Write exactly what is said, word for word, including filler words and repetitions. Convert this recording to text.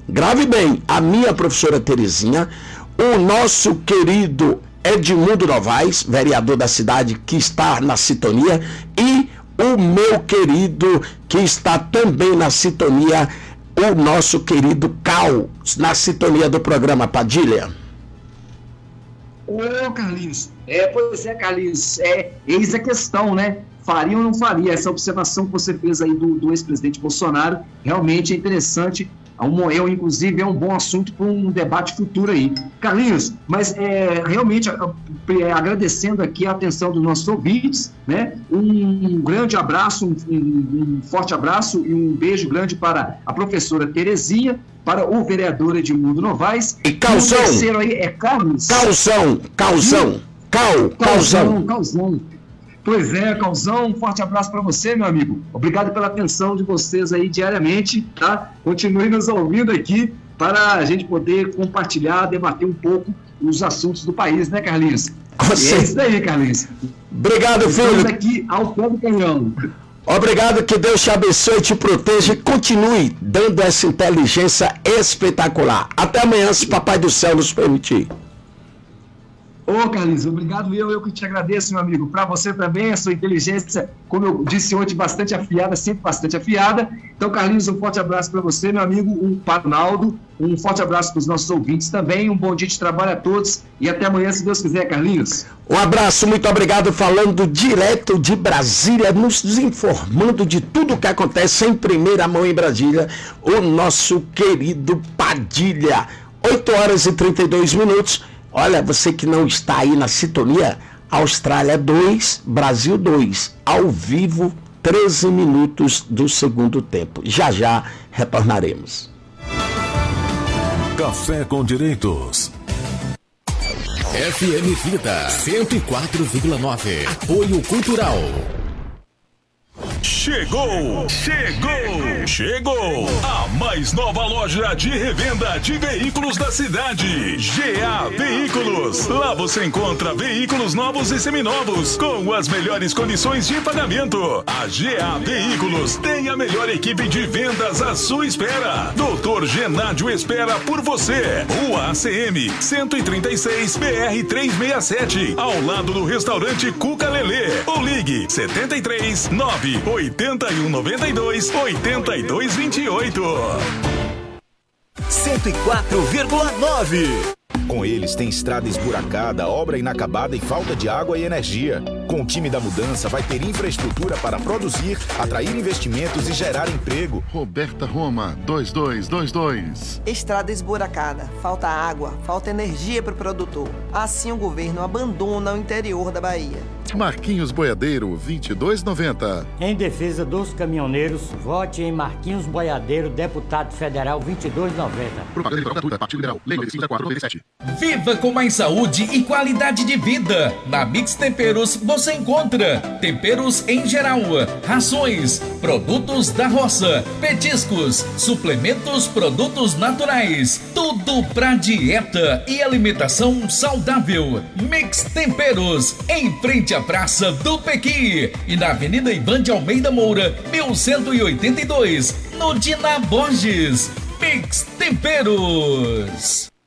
grave bem, a minha professora Terezinha, o nosso querido Edmundo Novaes, vereador da cidade, que está na sintonia, e o meu querido, que está também na sintonia, o nosso querido Cal, na sintonia do programa Padilha. Ô, Carlinhos, é, pois é, Carlinhos, é, eis a questão, né? Faria ou não faria? Essa observação que você fez aí do, do ex-presidente Bolsonaro realmente é interessante. Eu, inclusive, é um bom assunto para um debate futuro aí. Carlinhos, mas é, realmente é, agradecendo aqui a atenção dos nossos ouvintes, né? Um grande abraço, um, um forte abraço e um beijo grande para a professora Terezinha, para o vereador Edmundo Novaes. E Calzão. O terceiro aí é Carlos. Calzão, Calzão, Cal, Calzão. Calzão. Pois é, Calzão, um forte abraço para você, meu amigo. Obrigado pela atenção de vocês aí diariamente, tá? Continue nos ouvindo aqui para a gente poder compartilhar, debater um pouco os assuntos do país, né, Carlinhos? Você... É isso daí, Carlinhos. Obrigado, filho. Estamos aqui ao pé do canhão. Obrigado, que Deus te abençoe e te proteja e continue dando essa inteligência espetacular. Até amanhã, se Papai do Céu nos permitir. Ô, Carlinhos, obrigado, eu, eu que te agradeço, meu amigo. Para você também, a sua inteligência, como eu disse ontem, bastante afiada, sempre bastante afiada. Então, Carlinhos, um forte abraço para você, meu amigo, um para o Naldo, um forte abraço para os nossos ouvintes também, um bom dia de trabalho a todos e até amanhã, se Deus quiser, Carlinhos. Um abraço, muito obrigado, falando direto de Brasília, nos informando de tudo o que acontece em primeira mão em Brasília, o nosso querido Padilha. oito horas e trinta e dois minutos. Olha, você que não está aí na sintonia, Austrália dois, Brasil dois, ao vivo, treze minutos do segundo tempo. Já já retornaremos. Café com Direitos. F M Vida cento e quatro vírgula nove. Apoio Cultural. Chegou, chegou, chegou a mais nova loja de revenda de veículos da cidade, G A Veículos. Lá você encontra veículos novos e seminovos com as melhores condições de pagamento. A G A Veículos tem a melhor equipe de vendas à sua espera. Doutor Genádio espera por você. Rua A C M cento e trinta e seis, B R trezentos e sessenta e sete, ao lado do restaurante Cuca Lelê. Ou ligue setenta e três, nove oitenta e um, noventa e dois, oitenta e dois, vinte e oito. cento e quatro vírgula nove. Com eles tem estrada esburacada, obra inacabada e falta de água e energia. Com o time da mudança vai ter infraestrutura para produzir, atrair investimentos e gerar emprego. Roberta Roma, dois dois dois dois. Estrada esburacada, falta água, falta energia para o produtor. Assim o governo abandona o interior da Bahia. Marquinhos Boiadeiro, vinte e dois noventa. Em defesa dos caminhoneiros, vote em Marquinhos Boiadeiro, deputado federal, vinte e dois noventa. Propaganda gratuita, Partido Liberal, Lei nove cinquenta e quatro, noventa e sete. Viva com mais saúde e qualidade de vida. Na Mix Temperos você encontra temperos em geral, rações, produtos da roça, petiscos, suplementos, produtos naturais. Tudo pra dieta e alimentação saudável. Mix Temperos, em frente à Praça do Pequi e na Avenida Ivan de Almeida Moura, mil cento e oitenta e dois, no Dina Borges. Mix Temperos.